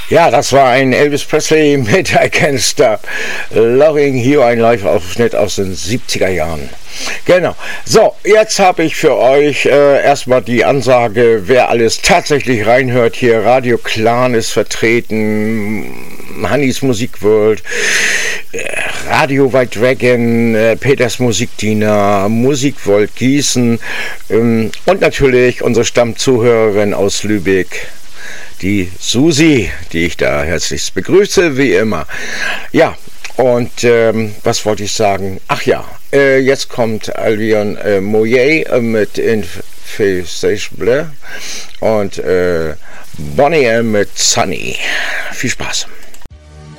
Ja, das war ein Elvis Presley mit I Can't Stop Loving You, ein Live-Aufschnitt aus den 70er Jahren. Genau. So, jetzt habe ich für euch erstmal die Ansage, wer alles tatsächlich reinhört hier. Radio Clan ist vertreten, Hannis Musikworld, Radio White Dragon, Peters Musikdiener, Musikvolt Gießen und natürlich unsere Stammzuhörerin aus Lübeck, die Susi, die ich da herzlichst begrüße, wie immer. Ja, und was wollte ich sagen? Ach ja, jetzt kommt Albion Moyer mit Infestation und Bonnie M mit Sunny. Viel Spaß.